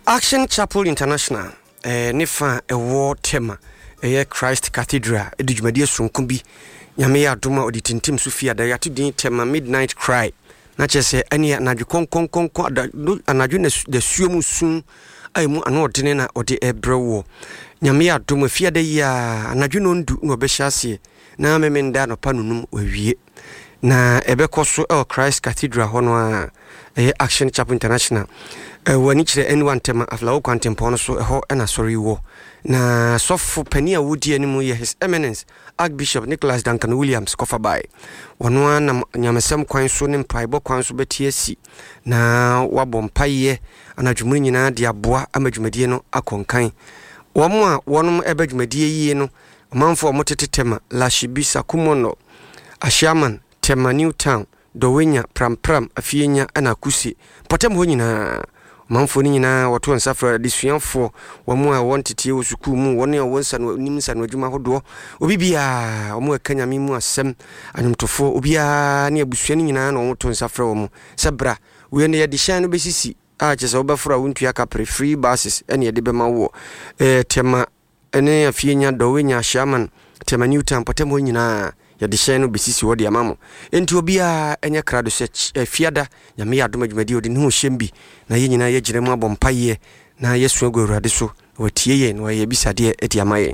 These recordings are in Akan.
Action Chapel International nefa ewo tema Christ Cathedral edujumadi sonko bi nyame ya adoma odi tintim so fia da yato din tema Midnight Cry na chese ene anadwo konkon anadwo na suomu sun aimu ano odene na odi ebrewo nyame ya adoma fia da ya anadwo no ndu no obehyaase na memenda no panunum wawie na ebekoso Christ Cathedral hono a Action Chapel International wani kire anyone tema aflawo kwantempo no so ho na sorry wo na sofu pania wudi animu ye His Eminence Archbishop Nicholas Duncan Williams Kofabai wono na nyamesem kwan so ne mpaibo kwan so betiasi na wabɔ mpaye anadwumuri nyina de aboa amadwumadie no akonkan womo a wonom ebadwumadie yie no manfo motetetema Lashibisa Kumono Ashaman Tema Newtown Dowenya Pram afienya ana kusi potem ho nyina manfo ni nyina wato nsafra disuanfo wamu a wontete wo suku mu woni a wonsa no nimsa no adwuma hodo obibia omu akanyame mu asem anumtofo obia ne abusua ni nyina na woto nsafra wo mu sabra we ne yedishan no besisi a chese obafra wontua kapre free buses ene yede bema wo tema ene afienya Dowenya Shaman Tema Newtown potem ho nyina yadishan no besisi wodi amamo enti obia enya krado se fiada nyame ya adoma dwumadi odi ne ho hyembi na ye nyina ye giremu abompaye na yesu agorade so watie ye no ye bisade eti amaye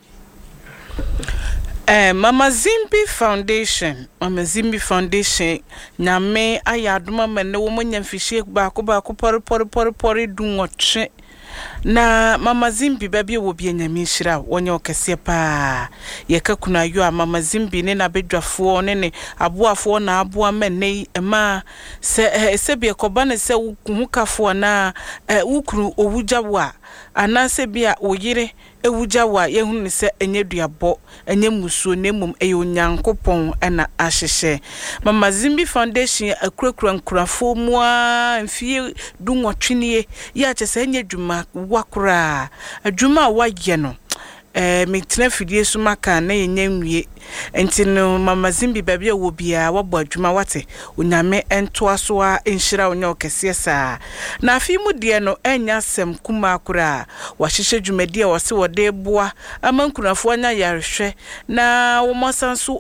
Mama Zimbi Foundation nyame aya adoma menne wo manyamfihye baako pori dunwotwe na Mama Zimbi baby wo bi anyame hira wonye okese pa yeka kuna yo a Mama Zimbi ne na bedwafo ne aboafo na aboa menne ma se bi ekoba ne se hukafo na wukuru owujawa anase bia oyire ewujawa yehunu se enye duabo enye musuo nemum eyonyankopon na ahyehye Mama Zimbi Foundation akurakura nkurafo mua mfie dunwotwenie ya chese enye dwuma wakura adwuma waye no metena fidie so maka na yenye nwie enti no Mama Zimbi baby wo bia wabɔ adwuma wate onyame entoa so a enhyira onye okese saa na afi mu de no enya sem kuma akura wahyehye dwumadi a wose wode boa amankunafo anya yarehwɛ na wo mosanso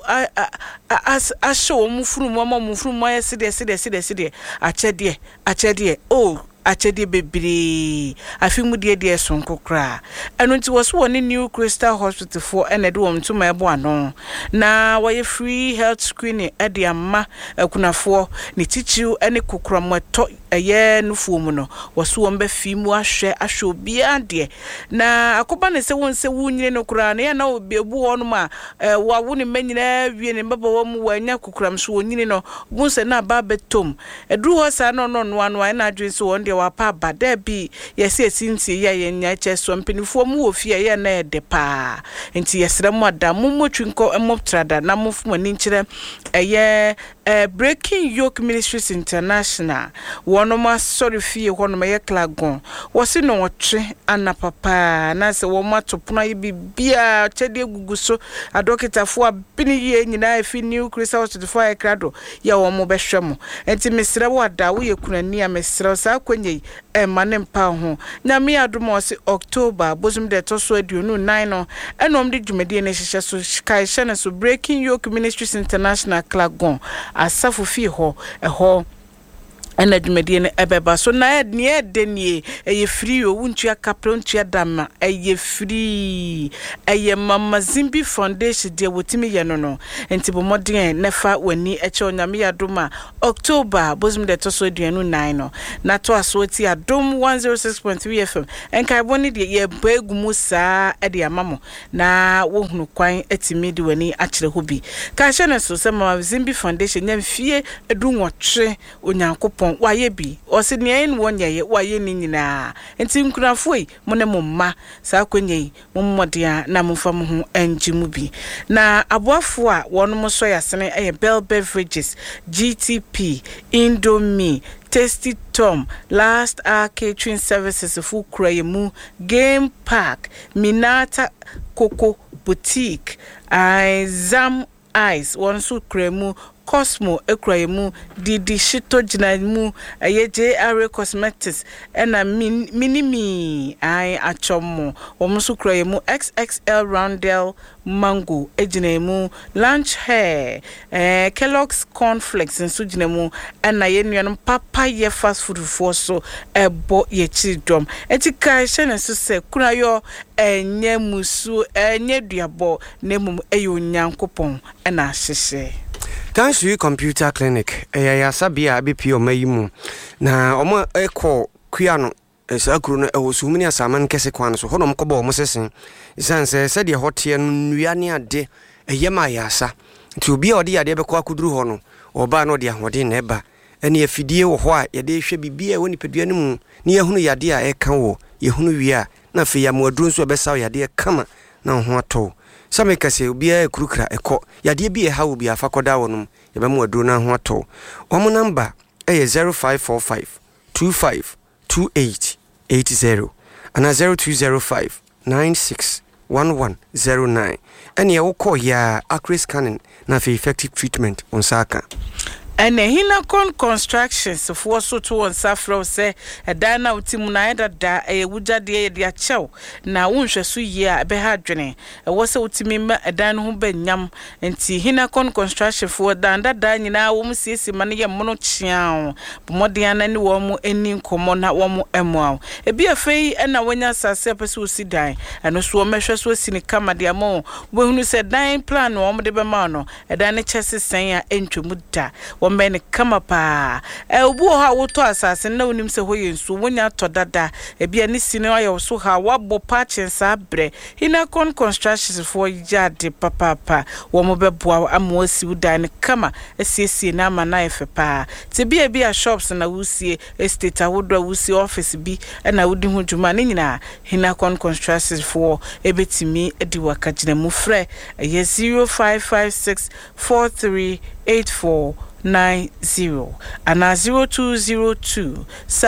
ahye wo mufuru aye sede akyɛde achede bebiri afimu de sonkokra eno nti was woni New Crystal Hospital for enede wom tuma ebo ano na waye free health screening ede amma akunafo ne tichiu ene kokromoto eye nufu mu no was wom ba fimu ahwe obia de na akoba ne se wonse wunyire no kura na na obebu wonu ma wawo ne manyina wie ne baba wom wanya kokram so wonyine no bunse na ba betom edru ho sa no anu na adwen so won wapa bada bi yesi esinti ya yenya cheso mpinifo mu ofia ye na ede pa enti yesra mu ada mumotwinko emoptrada na mufuma ni nkire eye Breaking Yoke Ministries International wono ma sorry fie wono ma ye klagon wosi no wotwe anapapa na se wo matopuna ye bibia chede guguso adokitafo abini ye nyina efi New Crystal Hospital for ekrado ya wo mo behwemo enti mesra wo ada wo ye kunani a mesra sa kwenye mane mpa ho nyame adom wose October bozum de toso aduonu 9 no enom de dwumadi ne hyehye so kai hye so Breaking Yoke Ministries International klagon asafo fi ho ena dwumadi ne ebeba so na ne edenie eye free owuntua kapro ntua dama eye free eye Mama Zimbi Foundation de wotimi ye no enti bomoden nefa wani eche onyame yadoma October bozum de toso aduanu 9 no na to aso ti adom 106.3 FM enkai boni de ye bagumu saa ede amamo na wo hunu kwan etimi de wani akire hobi ka hye ne so se Mama Zimbi Foundation nyamfie edunwotwe onyankopon waye bi osi ne en wonye waye ni nyina enti nkunafo yi mo ne momma saa kwenye yi mommodea na momfam ho anjimu bi na aboafo a wono so yasene Bell Beverages GTP Indomie Tasty Tom Last Hour Catering Services full krayemu Game Park Minata Coco Boutique Zam Ice one so kremu Cosmo ekura mu Didi Shito gina mu JRA Cosmetics ena minimi ai achomo omo so kura mu XXL Roundel Mango ejina mu Lunch Hair Kellogg's Cornflakes nso gina mu ena yenuanom papa ye fast food for so ebo ye chidom etika hye so se kuna yo enye musu enye duabo nemum eyo nyankopon ena hyehye Kansu Computer Clinic ya sabia abepi omayimu na omo ekọ kua no esakuru no ewosumuni asaman kese kwan so hono mkobo omo sesen isanse se de hote no nua ne ade eyema yasa nti obi a ode yade bekọ akuduru ho no oba no de ahode na eba ene afidie wo ho a yade hwe bibia woni pedua no mu ne yehunu yade a eka wo yehunu wi a na fe ya moaduru so besa yade kama na ho ato Some kase obia kurukra eko yade bi ha obi afakoda wonum yebemu aduro na ho ato omo number 0545 252880 and 0205 961109 ene wo call ya accurate scanning na for effective treatment on saka And Hinakon Constructions for so to on Safro say a dana utimuna da a wuja de dia chow. Na unshwe su ye be hadrene. A was a utimima a dan who ben yam and see Hinakon Construction for danda dan in our woman sees mania monochiao. Modiana any woman any common not one more. A be a fay and a wenya sasepasu si die. And no so measures was in a camera de amo. When you said dying plan or de bemano, a dana chassis saying entry mutta. Women come up obu ha woto asase na onim se hoye nso wonya to dada e bia ni sino ayo so ha wabo patchen sa bre Hinakon Constructions for yade papa wo mo beboa amoasi udan kama asiesie na ama na efe pa te bia shops na wusie estate awodo wusie office bi na wudi hu djuma ne nyina Hinakon Constructions for ebetimi edi wakagina mu frɛ 0556 4384 90 and 0202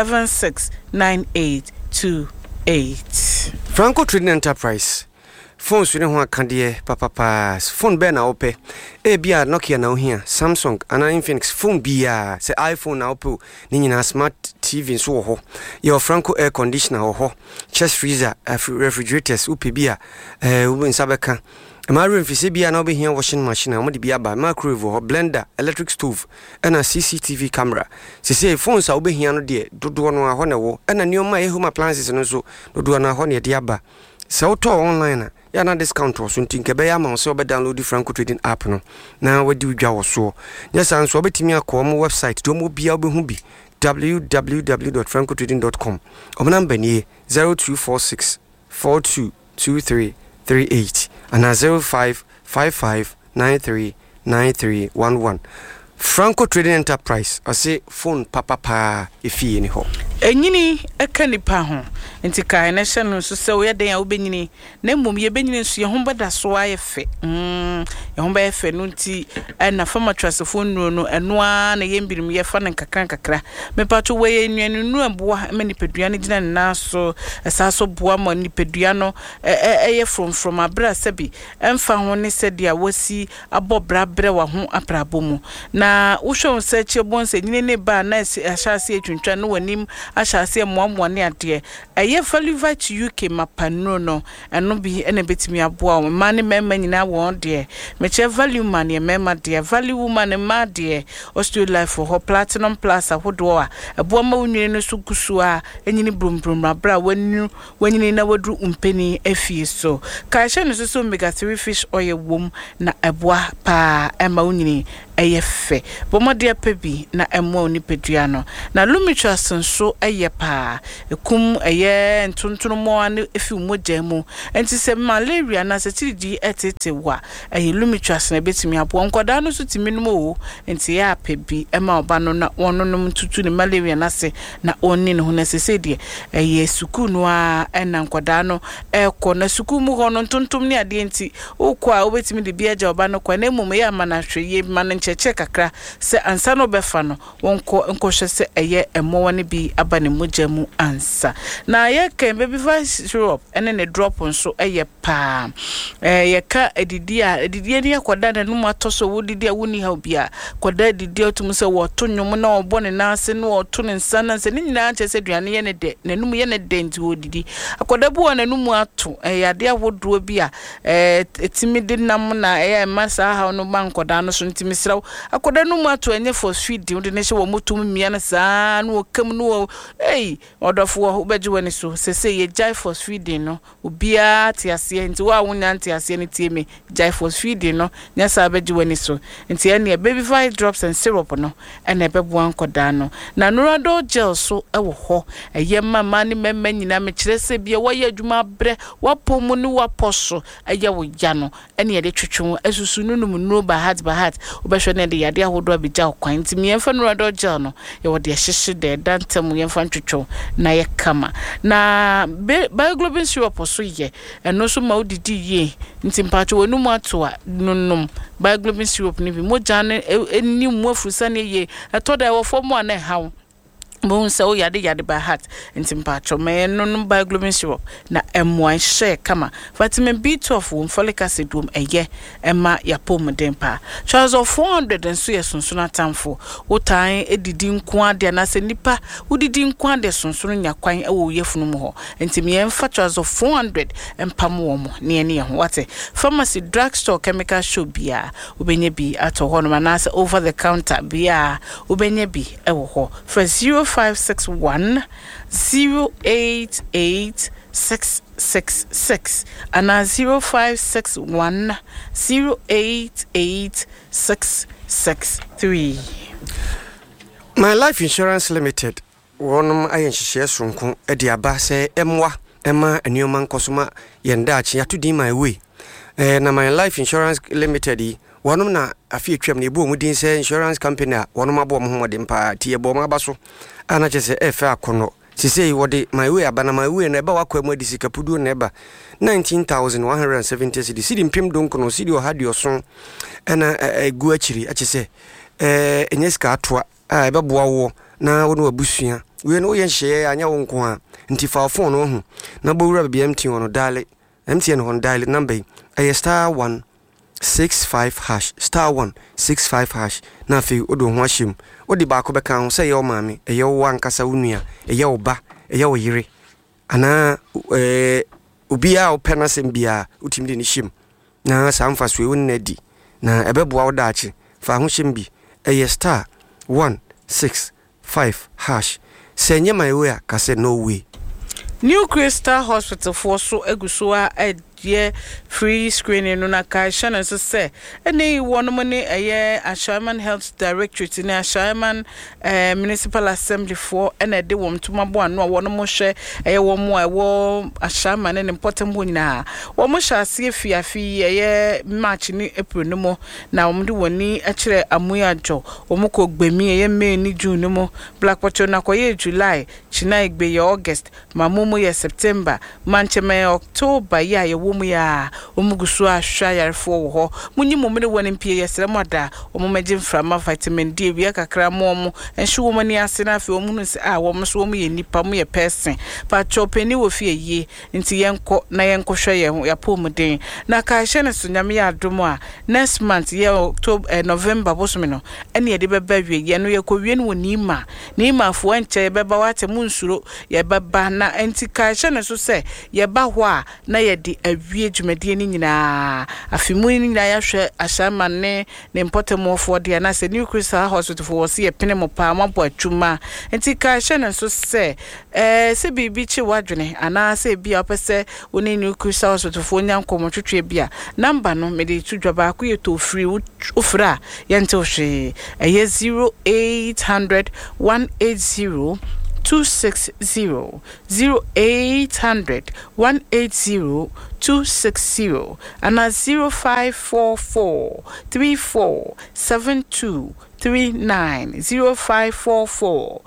769828. Franco Trading Enterprise. Phones we ho akande papa phone be na ope bia Nokia na ohia Samsung ana Infinix phone bia se iPhone na ope ni nyina smart TV so ho your Franco air conditioner ho chest freezer refrigerators upe bia ubu nsabeka Maru mfisi bia na obehia washing machine amode bia ba microwave ho blender electric stove na CCTV camera sese phones a obehia no de dodo no ho na wo na nioma e home appliances no so dodo na ho na de aba se auto online ya na discount so ntinke be ya ma so be download Franco Trading app no na wadi udwa wo so nyesa nso obetimi akọ mo website do mo bia obehu bi www.francotrading.com number ni 0246 422338 and 0555939311 Franco Trading Enterprise I say phone papa efie ni ho enyini ekanipa ho nti kai na hye no so se wo yeden a obenyini na mmom ye benyini so ye ho beda so ayefe ye ho ba yefe no nti na fama trustfo nuro no eno a na ye mbirim ye fa na kakra me pato we ye nnuanu nu aboa me nipadua ne gina na so esaso boa ma nipadua no ye from abra sabi emfa ho ne se dia wasi abobra bre wa ho aprabomu na wo hwe se che bonse nyine ne ba na ahyase etwuntwa no wanim ahyase moammo ne ade eye Valivite UK mapano no eno bi ene betimi aboa o ma ne memma nyina won de me che value man ye memma de value woman ma de Australia life for platinum plus ahodo a aboa ma wonwene no so kusu a enyini brum abra wanyini na wadu umpeni afie so ka hye no so omega 3 fish oil wom na aboa pa ema wonyini eyefe bomode apabi na emo oni pedua no na lumitras nso eye pa ekum eye ntuntuno mo an efi moja mu enti se malaria na se tiridi etete wa eye lumitras na betimi abo nkoda no so timinum o enti ya apabi ema oba no na wonnom tutu ne malaria na se na onni no na se sedie eye suku no a ena nkoda no eko na suku mu ho no ntuntum ne ade enti okwa obetimi de biaja oba no kwa na mum ya mana hweye mana ncheche kakra se ansa no befa no wonko nkɔhwɛ se ɛyɛ ɛmɔwa ne bi aba ne mogya mu ansa na ye kan baby vice syrup ene ne drop nso ɛyɛ pa ye ka edidi ne yakoda na no atoso wo didi a woni ha bia koda didi otum se wo to nwom na obɔ ne nase na wo to ne nsa na se ne nyina nche se duane ye ne de nanum ye ne de nti wo didi akoda bu na nanum ato yade awodo bi a etimi de nam na masa ha no bankoda no so ntimi sraw akoda num ato enye for sweet de ne hye wo mutum mia na saa no kam no odofo wo beji wani so se ye jai for sweet no obia te ase nti wa wonya nti ase ne tie me jai for sweet no nya sa beji wani so nti ene baby vice drops and syrup no ene bebo ankoda no na Nuradol gel so ewo ho eye mama ne memma nyina me kire se bia wo ye adwuma bre wapomu ne waposo eye wo ya no ene ye de twetwe asusu nunum nuro ba hat obehwe ne de yade ahodo abija kwan nti me yemfa Nuradol gel no ye wo de hyehye de dantem yemfa twetwe na ye kama na bioglobin syrup so ye eno so ma odidi ye nti mpacho wonum ato a nunum bioglobin syrup ni bi moja ne eni mu afurusa ne ye etoda wo fo mo na hawo bon so yade by heart ntimpacho me no bioglobin syrup na M1 share kama vitamin B12 folic acid eye ema yapom dempa charge of 400 and so yesunsuna tamfo wotan edidi nko ade na se nipa udidi nko ade sunsunu nyakwan ewo yefunu mu ho ntimi yemfa charge of 400 empam wo mo ne ene ho wate pharmacy drugstore chemical shop bia ubenye bi ato ho no manase over the counter bia ubenye bi ewo ho for 0561 088 666 and 0561 088 663. My Life Insurance Limited wonum ayenhye sonko edi aba se emwa ema enioma nkosoma yenda achi atudi my way na My Life Insurance Limited wonum na afi etwam na ebu mu din se insurance company a wonum abo mo homodin pa tie bo ma baso ana chese efe akono sisi wode my way abana my way na eba wakwa mu adisi kapudu na eba 19,170 cedi mpem donko no cedi ohadi oson na egu achiri achese enyeska atoa eba boa wo na wono abusua we no ye hye anya wo nko a nti fa phone no hu na bowura bia MTN wono dale MTN hon dale number star 165 hash star 165 hash na fi odo ho ahyem odi ba ko beka ho se ye o maame ye wo ankasa wonua ye wo ba ye wo yire ana obia o penasem bia utimdi ni hyem na samfa so won na di na ebeboa wo daache fa ho hyem bi star 165 hash senye my way kase no way. New Crystal Hospital for so egusua ye free screening no na kai shana so say any one money Ashaman Health Directorate in Ashaman Municipal Assembly for and a de wom to mabo no one mo share wo mo Ashaman and important one na wo mo sha see fi March ni April no mo na wo do woni akire amuyajo wo mo ko gbemi May ni June no mo Black Watch na koye July china igbe ye August mamumu ye September manche me October ye womu ya omugusu ahwa yarefo wo ho munyi momene woni mpie yesere moda omomagye mframa vitamin D bia kakra mo enhwe wo mani ase na afi omunu se wo mso wo ye nipa mo ye person pa chopeni wo fie ye nti yenko na yenko hwe ye ho ya pomuden na ka hye ne so nyame ya adomo a next month ye October November bosome no ene ye de beba wie ye no ye ko wie no nima fo enche beba wate munsuro ye beba na enti ka hye ne so se ye ba ho a na ye de wie dwumadie ni nyina afimu ni nyina ya hwe Ashaman ne important for de na se New Crystal Hospital for se ye pene mo pa mabo atwuma enti ka hye ne so se se bibi chi wadwene ana se bia opese woni New Crystal Hospital for nyankomo twetwe bia number no me de tudwa ko ye to free ofra yente hwe 0800 180 260 0800 180 260 and 0544 3472 39 0544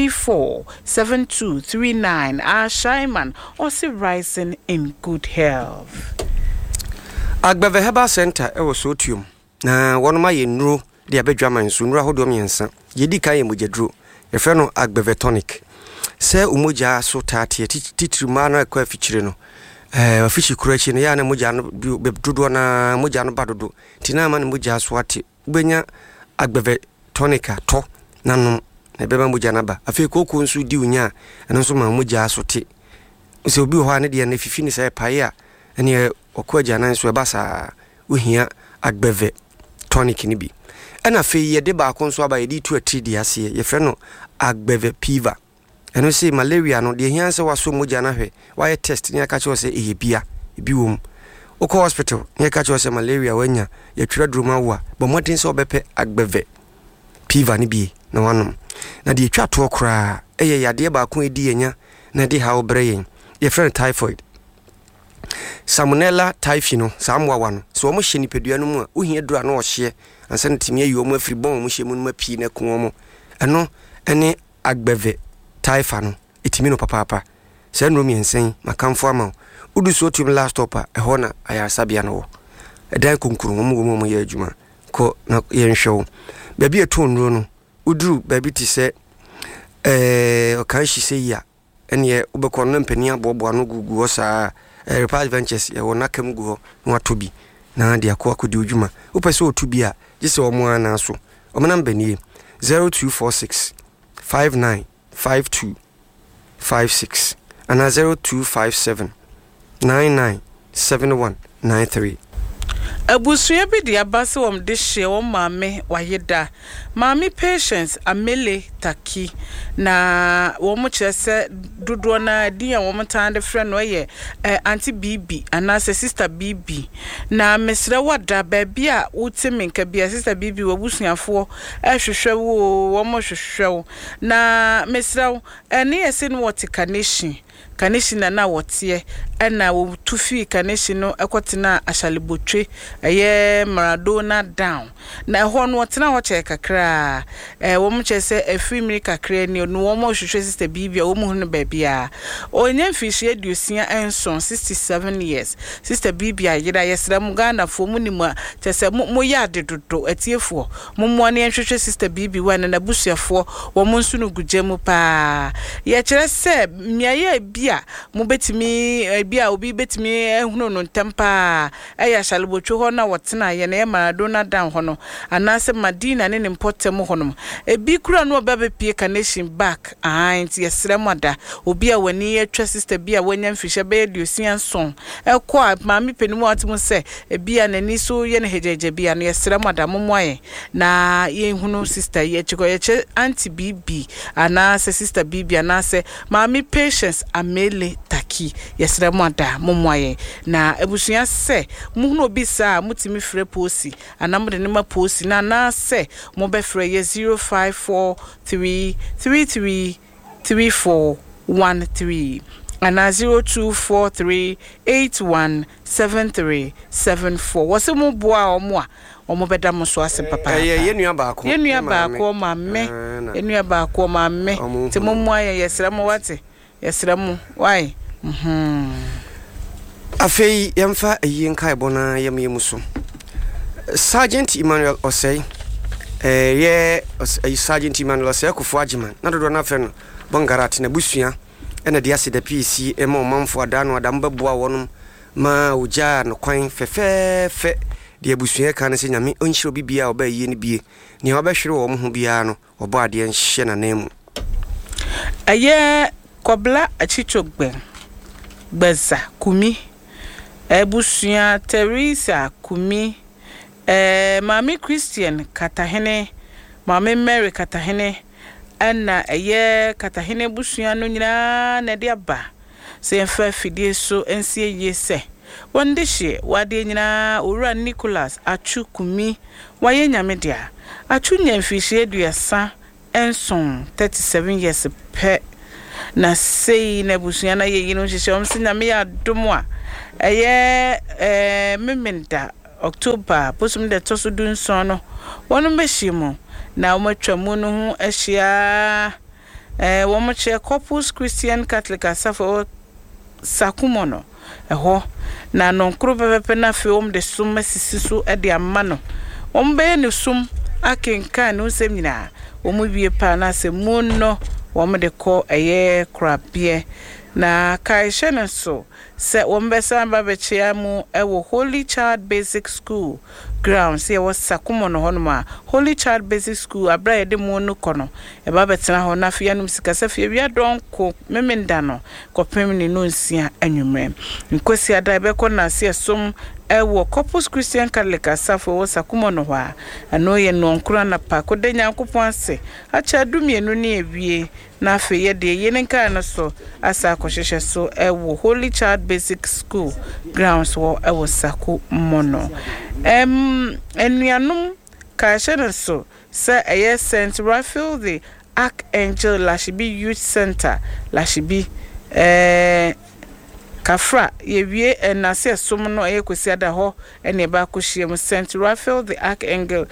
347239 Ashaman also rising in good health. Agbeve Herbal Center e wo sotium na wonoma ye nuro de abedwa man so nura hodo miensa yedi kan ye mogyaduro ye fe no agbeve tonic se umogya so taate titiri ma na kwa fikyire no afichi kura chi no ya na mogya no dodo na mogya no badodo tina ma na mogya so ate ubenya agbeve tonica to nanom na beba mogya na ba afi koko nso di unya eno so ma mogya so te se obi ho ane de na fifi ni se pae a ene okwaja nan so eba sa ohia agbeve tonic ni bi ena fe ye de ba konso aba ye di tu atri di ase ye fre no agbeve piva eno se malaria no de hia se waso mogya na hwe wa test ni aka che se ehebia ebi wom oko hospital ni aka che se malaria wanya ye twira druma wo a bo modin se obepe agbeve piva ni bi na wanom na de twa to kra eye yade ba kon edi enya na de ha obreye ye friend typhoid salmonella typhi no samwa wano so omo hye nipadua no mu a ohia dura na ohye ansa ntimi ayi omo afri bon omo hye mu no mapi na kun omo eno ene agbeve typha no etimi no papa se no miensen makamfo ama udu so tum last stop a ho na ayasabia no edan konkuru omo ye adwuma ko na ye nhwew baby eto nro no uduru baby ti se okan hye se ya ene ubekọ no mpani abobo no gugu osa Repart Ventures ya wona kam gu ho no atobi na de akodi odwuma upese otubi a gise omo ana so omo namba ni 0246 5952 56 ana 0257 997193 Abusuya bi de abase wom de hye wom maame wayeda maame patience amele taki na wom kyerese dodo na dia wom tande frɛ no ye auntie bibi ana sister bibi na mesra wada baby a wotimi nka bia sister bibi wabusuafo hwehwɛ wo wom hwehwɛ na mesra ene yese no wotikanation kanishina na wotie ena wo tufi kanishino ekotena ashalibotwe eye Maradona down na ho no wotena ho che kakra wo mu che se afimiri kakra ni no wo mo hwehwe sister bibia wo mu hu no babia onye mfishi adusia enson 67 years sister bibia yira yesra mu Ghana fo mu ni mu che se mo ya dedodo atiefo mo mo ne hwehwe sister bibi wan na busuafo wo mo nsu no gujemu pa ye kire se miaye bia mo betimi bia obi betimi ehunu no ntempa eya shalibotwe ho na wotena ye na Maradona down ho no anase Madina ne nimpotem ho no ebi kura no oba bepie connection back anti yesremada obi a wani atwa sister bia wanya mfihye be aduosia nson ekwa maami penimu atimo se ebi a nani so ye ne hejeje bia no yesremada momwaye na ye hunu sister ye chiko ye che anti bibi anase sister bibi anase maami patience amele taki yesremada momwaye na ebusuya se muhunu obi sa mutimi frɛ posi anamde ne ma posi na na se mo be frɛ ye 0543333413 ana 0243817374 wose mo boa omo a omo beda mo so ase papa ye nua baako mamme enua baako mamme te mo mo aye yesremo wate yesremo why afei yamfa eyin kai bona yem so Sergeant Emmanuel Osei Sergeant Emmanuel Osei Kufu Ajiman na dodo na frɛ no bongarat na busua ena de ase da PC e ma manfo ada no adam beboa wonum ma oja no kwan fefefe de busua ka na se nyame onhiro bibia oba yi ne bie ne obehwere wo mo ho bia no obo ade nhye na nemu aye kobla achichogbe gbeza kumi busua Teresa kumi Mami Christian Katahene Mami Mary Katahene ana eye Katahene busua no nyina na de aba se mfa fidie so ensie yese wonde hye wade nyina owura Nicholas Achu kumi waye nyame dia Achu nyamfihye aduasa enson 37 years pe na sei na busua na ye yino hye omse nyame ya domwa eye memenda October posum de tosudun sono wonu mehimo na omatwamu no ho ahia womoche Corpus Christian Catholic asafo sakumono eho na nonkro pepepe na fe de sum masisi so de amano ombe ne sum akenkan no nsɛm nyinaa wɔn wie pa na sɛ mu no wɔn de kɔ ɛyɛ korabea na kaihye no so sɛ wɔn bɛsan ba bɛkyia mu ɛwɔ Holy Child Basic School grounds yɛ wɔ Sakumo no hɔ no ma Holy Child Basic School abra yɛ de mu no kɔ no ɛba bɛtena hɔ na afia no sikasa fie wia dɔnko memenda no kɔpem ne no nsia anwumrɛ nkosi ada bɛkɔ na se som ɛwɔ Corpus Christian Catholic asafo wɔ Sakumo no hɔ a ɛno yɛ no nkura na pa kɔ de Nyankopɔn ase akyɛ dumienu ne ewie na afei yɛ de yene nkaa no so asa akɔhyehyɛ so ɛwɔ Holy Child Basic School grounds wɔ ɛwɔ Sakumo no enuanom kaihye no so sɛ ɛyɛ St. Raphael the Archangel Lashibi Youth Center Lashibi Kafra yewie enase som no ekosi ada ho ene ba kohie mu St. Raphael the Archangel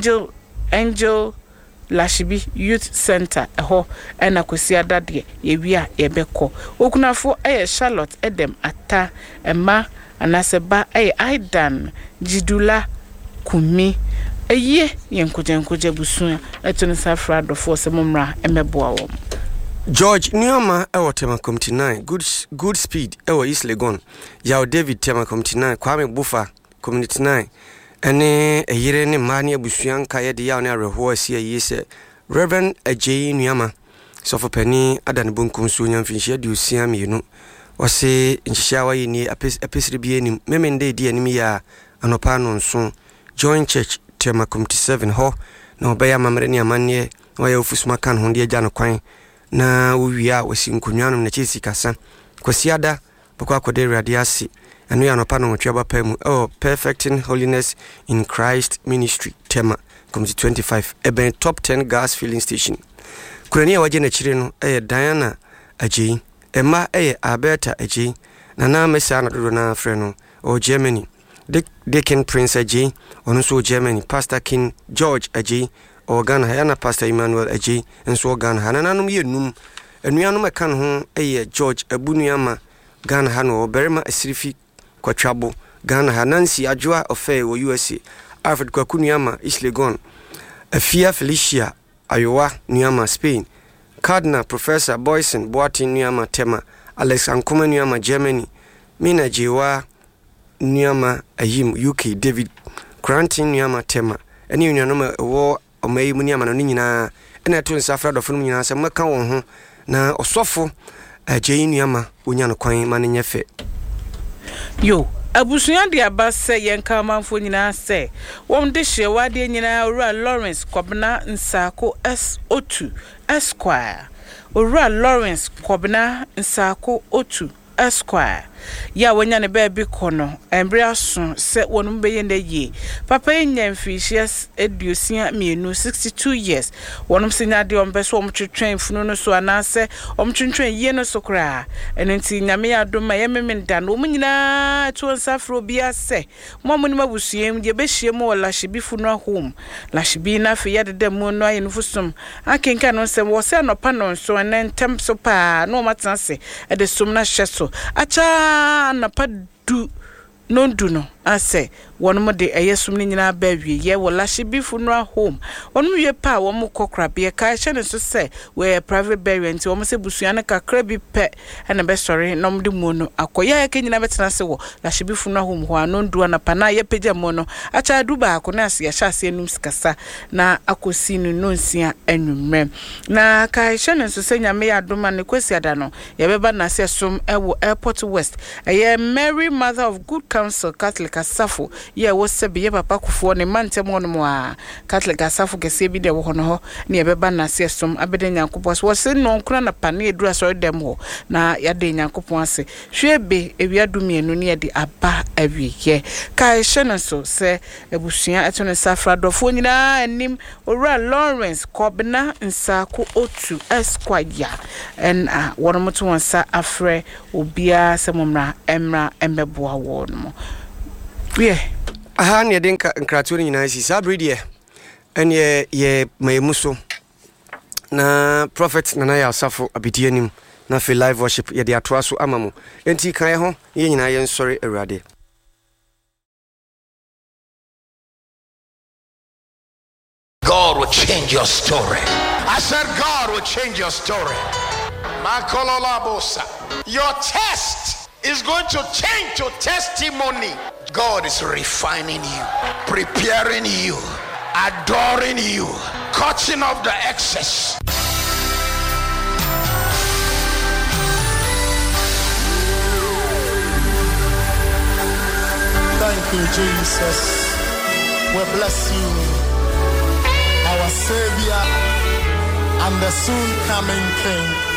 Angel Lashibi Youth Center ho ena kosi ada de yewie a yebekɔ okunafo Charlotte Edem ata ema anase ba Aidan Jidula Kumi eye yenkojenkoje busu etun safra dofo se momra emeboa wo George Nyama ewo tema committee 9 good speed ewo East Legon Yao David tema committee 9 Kwame Bufa committee 9 ene eyire ne mani abusuan ka ye de yaw ne areho asi ayi se Reverend Ajay Nyama sofo pani adan bonkum so nyamfinhia de osia mienu wose nhihia wa yini apesire bi anim memende di anim ya anopa no nso Join Church tema committee 7 ho na obeya mamre ne amane wa ya ofusuma kan ho de agya no kwan na wia wasi nkonwanom na chesi kasa kwasiada bokwa akode radiasi anu ya nopa no twaba pamu perfecting holiness in Christ ministry tema committee 25 eben top 10 gas filling station kurani ya waje na chire no Diana Ajay Emma Alberta Ajay na mesa na dodo na frɛ no Germany Deacon Prince Ajay ono so Germany Pastor King George Ajay Ghana yana Pastor Emmanuel Ajay enso Ghana hananum yenum enuanum ekan ho George Abunuama Ghana hano berima asirifi kwatwabo Ghana Nancy Adwoa ofe wo USA Alfred Kwakunuama East Legon Afia Felicia Ayowa Nuama Spain Cardinal Professor Boyson Boatin Nuama Tema Alex Ankoma Nuama Germany Mina Jewa Nuama Ayim UK David Granting Nuama Tema eni nuanum wo omayi mu niama no nyina ena to nsafra dofo no nyina se maka won ho na osofo Ajay Nuama onya no kwan ma ne nyefe yo abusuan de abase yenka manfo nyina se won de hyewa de nyina owura Lawrence Kobna Nsako S02 Esquire owura Lawrence Kobna Nsako O2 Esquire ya wonya ne baby kono embria so se wonum be yende ye papa enya mfishias eduosia mienu 62 years wonum senya de ombeso omtwetwen funu no so anase omtwetwen ye no so kra enenti nyame ya doma ye memenda no munyina to nsafro bia se momu ni mabusiem je behie mo Lashibi funu home Lashibi na fe ye de mu no aye nfusum akenka no se wo se no pa no so entem so pa no matanse e de sum na hyeso acha na padu no ase wonum de eyesum ni nyina ba wie ye wo Lashibi funeral home wonum wie pa wo mo kokra be ka hye ne so se we private burial nti wo mo se busuane kakra bi pe na be sori nom de mu no akoya ke nyina betena se wo Lashibi funeral home ho anondu na pa na ye pagya mo no acha du ba ko na ase ya hye enum sikasa na akosi no nonsia anwumrem na ka hye ne so se nyame ya doma ne kwesi ada no ye beba na se som ewo Airport West eye Mary Mother of Good Counsel Catholic asafo ye wo sebe ye papa kufo ne mantem hono mo a Catholic asafo kese bi de wo hono ho ne ye beba na se som abede Nyankopon so se no nkura na pa ne edura so dem ho na ya de Nyankopon ase hwebe ewiadum enu ne ye de aba awiye ka hye no so se ebusua etone safra dofo nyina anim owura Lawrence Kobna Nsako O2 Esquire en wono moto wonsa afre obia se momra emra embeboa wo no yeah aha ne de nkrato ni nyina si sabridi en ye mayemuso na prophet nana ya asafo abidienim na fe live worship ye de atoa so amamo enti kan ye ho ye nyina ye nsori awurade God will change your story. I said God will change your story. Your test is going to change to testimony. God is refining you, preparing you, adoring you, cutting off the excess. Thank you, Jesus. We bless you, our Savior and the soon coming King.